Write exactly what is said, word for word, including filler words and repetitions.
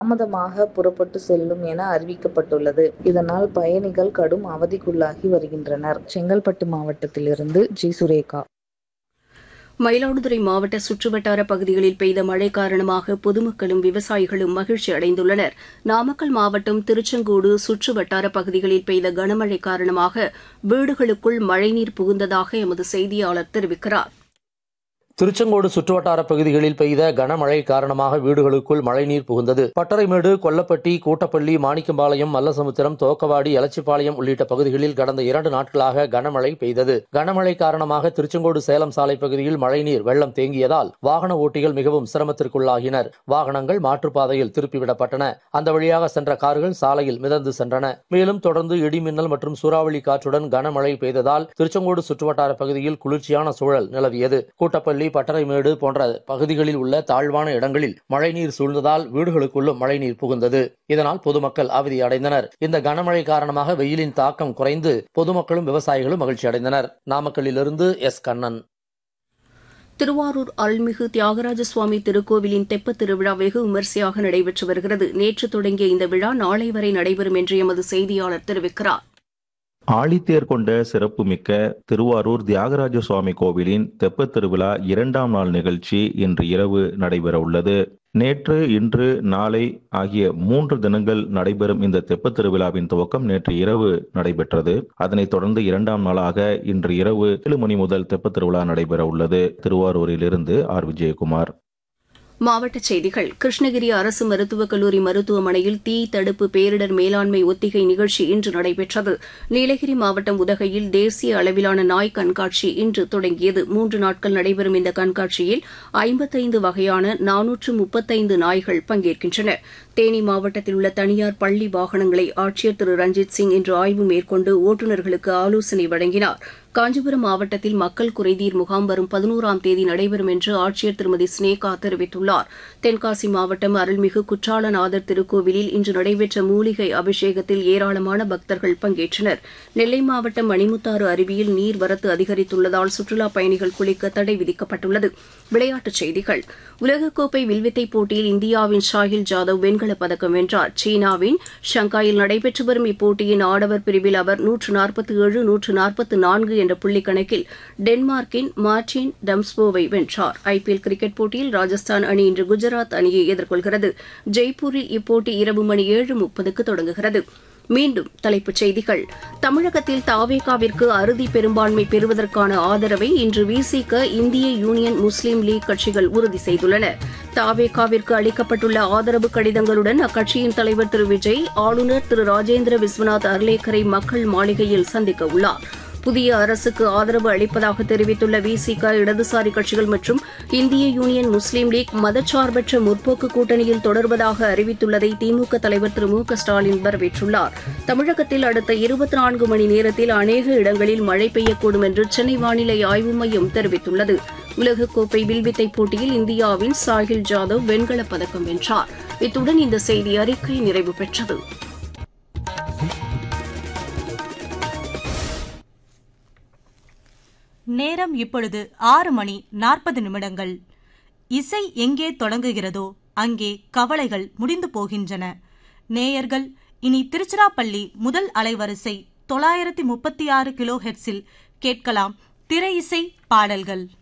தாமதமாக புறப்பட்டு செல்லும் என அறிவிக்கப்பட்டுள்ளது. இதனால் பயணிகள் கடும் அவதிக்குள்ளாகி வருகின்றனர். செங்கல்பட்டு மாவட்டத்திலிருந்து ஜி சுரேகா. மயிலாடுதுறை மாவட்ட சுற்றுவட்டார பகுதிகளில் பெய்த மழை காரணமாக பொதுமக்களும் விவசாயிகளும் மகிழ்ச்சி அடைந்துள்ளனர். நாமக்கல் மாவட்டம் திருச்செங்கோடு சுற்றுவட்டார பகுதிகளில் பெய்த கனமழை காரணமாக வீடுகளுக்குள் மழைநீர் புகுந்ததாக எமது செய்தியாளர் தெரிவிக்கிறார். திருச்செங்கோடு சுற்றுவட்டார பகுதிகளில் பெய்த கனமழை காரணமாக வீடுகளுக்குள் மழைநீர் புகுந்தது. பட்டறைமேடு, கொல்லப்பட்டி, கூட்டப்பள்ளி, மாணிக்கம்பாளையம், மல்லசமுத்திரம், தோக்கவாடி, எலச்சிபாளையம் உள்ளிட்ட பகுதிகளில் கடந்த இரண்டு நாட்களாக கனமழை பெய்தது. கனமழை காரணமாக திருச்செங்கோடு சேலம் சாலை பகுதியில் மழைநீர் வெள்ளம் தேங்கியதால் வாகன ஓட்டிகள் மிகவும் சிரமத்திற்குள்ளாகினர். வாகனங்கள் மாற்றுப்பாதையில் திருப்பிவிடப்பட்டன. அந்த வழியாக சென்ற கார்கள் சாலையில் மிதந்து சென்றன. மேலும் தொடர்ந்து இடிமின்னல் மற்றும் சூறாவளி காற்றுடன் கனமழை பெய்ததால் திருச்செங்கோடு சுற்றுவட்டார பகுதியில் குளிர்ச்சியான சூழல் நிலவியது. கூட்டப்பள்ளி, பட்டறைமேடு போன்ற பகுதிகளில் உள்ள தாழ்வான இடங்களில் மழைநீர் சூழ்ந்ததால் வீடுகளுக்குள்ளும் மழைநீர் புகுந்தது. இதனால் பொதுமக்கள் அவதி அடைந்தனர். இந்த கனமழை காரணமாக வெயிலின் தாக்கம் குறைந்து பொதுமக்களும் விவசாயிகளும் மகிழ்ச்சி அடைந்தனர். நாமக்கல்லிலிருந்து எஸ் கண்ணன். திருவாரூர் அருள்மிகு தியாகராஜ சுவாமி திருக்கோவிலின் தெப்பத் திருவிழா வெகு விமரிசையாக நடைபெற்று வருகிறது. நேற்று தொடங்கிய இந்த விழா நாளை வரை நடைபெறும் என்று எமது செய்தியாளர் தெரிவிக்கிறார். ஆழித்தேர் கொண்ட சிறப்புமிக்க திருவாரூர் தியாகராஜ சுவாமி கோவிலின் தெப்பத் திருவிழா இரண்டாம் நாள் நிகழ்ச்சி இன்று இரவு நடைபெற உள்ளது. நேற்று, இன்று, நாளை ஆகிய மூன்று தினங்கள் நடைபெறும் இந்த தெப்பத் திருவிழாவின் துவக்கம் நேற்று இரவு நடைபெற்றது. அதனைத் தொடர்ந்து இரண்டாம் நாளாக இன்று இரவு ஏழு மணி முதல் தெப்பத் திருவிழா நடைபெற உள்ளது. திருவாரூரிலிருந்து ஆர் விஜயகுமார். மாவட்டச் செய்திகள். கிருஷ்ணகிரி அரசு மருத்துவக் கல்லூரி மருத்துவமனையில் தீ தடுப்பு பேரிடர் மேலாண்மை ஒத்திகை நிகழ்ச்சி இன்று நடைபெற்றது. நீலகிரி மாவட்டம் உதகையில் தேசிய அளவிலான நாய் கண்காட்சி இன்று தொடங்கியது. மூன்று நாட்கள் நடைபெறும் இந்த கண்காட்சியில் ஐம்பத்தைந்து வகையான நானூற்று முப்பத்தைந்து நாய்கள் பங்கேற்கின்றன. தேனி மாவட்டத்தில் உள்ள தனியார் பள்ளி வாகனங்களை ஆட்சியர் திரு ரஞ்சித் சிங் இன்று ஆய்வு மேற்கொண்டு ஓட்டுநர்களுக்கு ஆலோசனை வழங்கினார். காஞ்சிபுரம் மாவட்டத்தில் மக்கள் குறைதீர் முகாம் வரும் பதினோராம் தேதி நடைபெறும் என்று ஆட்சியர் திருமதி ஸ்னேகா தெரிவித்துள்ளார். தென்காசி மாவட்டம் அருள்மிகு குற்றாலநாதர் திருக்கோவிலில் இன்று நடைபெற்ற மூலிகை அபிஷேகத்தில் ஏராளமான பக்தர்கள் பங்கேற்றனர். நெல்லை மாவட்டம் மணிமுத்தாறு அருவியில் நீர்வரத்து அதிகரித்துள்ளதால் சுற்றுலாப் பயணிகள் குளிக்க தடை விதிக்கப்பட்டுள்ளது. விளையாட்டுச் செய்திகள். உலகக்கோப்பை வில்வித்தை போட்டியில் இந்தியாவின் ஷாஹில் ஜாதவ் வெண்கலப் பதக்கம் வென்றார். சீனாவின் ஷங்காயில் நடைபெற்று வரும் இப்போட்டியின் ஆடவர் பிரிவில் அவர் நூற்று நாற்பத்தி ஏழு நூற்று நாற்பத்தி நான்கு என்ற புள்ளி கணக்கில் டென்மார்க்கின் மார்டின் டம்ஸ்போவை வென்றார். ஐபிஎல் கிரிக்கெட் போட்டியில் ராஜஸ்தான் அணி இன்று குஜராத் அணியை எதிர்கொள்கிறது. ஜெய்ப்பூரில் இப்போட்டி இரவு மணி ஏழு முப்பதுக்கு தொடங்குகிறது. மீண்டும் தலைப்புச் செய்திகள். தமிழகத்தில் தாவேகாவிற்கு அறுதி பெரும்பான்மை பெறுவதற்கான ஆதரவை இன்று விசிக, இந்திய யூனியன் முஸ்லீம் லீக் கட்சிகள் உறுதி செய்துள்ளன. தாவேகாவிற்கு அளிக்கப்பட்டுள்ள ஆதரவு கடிதங்களுடன் அக்கட்சியின் தலைவர் திரு விஜய் ஆளுநர் திரு ராஜேந்திர விஸ்வநாத் அர்லேக்கரை மக்கள் மாளிகையில் சந்திக்க உள்ளார். புதிய அரசுக்கு ஆதரவு அளிப்பதாக தெரிவித்துள்ள விசிக, இடதுசாரி கட்சிகள் மற்றும் இந்திய யூனியன் முஸ்லீம் லீக் மதச்சார்பற்ற முற்போக்கு கூட்டணியில் தொடர்வதாக அறிவித்துள்ளதை திமுக தலைவர் திரு மு க ஸ்டாலின் வரவேற்றுள்ளார். தமிழகத்தில் அடுத்த இருபத்தி நான்கு மணி நேரத்தில் அநேக இடங்களில் மழை பெய்யக்கூடும் என்று சென்னை வானிலை ஆய்வு மையம் தெரிவித்துள்ளது. உலகக்கோப்பை வில்வித்தை போட்டியில் இந்தியாவின் சாஹில் ஜாதவ் வெண்கலப் பதக்கம் வென்றார். இத்துடன் இந்த செய்தி அறிக்கை நிறைவு பெற்றது. நேரம் இப்பொழுது ஆறு மணி நாற்பது நிமிடங்கள். இசை எங்கே தொடங்குகிறதோ அங்கே கவலைகள் முடிந்து போகின்றன. நேயர்கள் இனி திருச்சிராப்பள்ளி முதல் அலைவரிசை தொள்ளாயிரத்தி முப்பத்தி ஆறு கிலோ ஹெர்ட்ஸில் கேட்கலாம் திரை இசை பாடல்கள்.